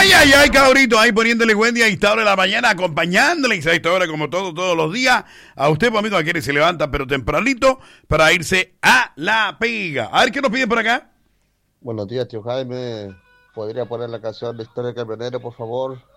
Ay, cabrito, ahí poniéndole buen día a esta hora de la mañana, acompañándole a esta hora como todos los días. A usted, pues, amigo, que se levanta pero tempranito para irse a la pega. A ver qué nos piden por acá. Buenos días, tío Jaime. ¿Podría poner la canción de Historia del Camionero, por favor?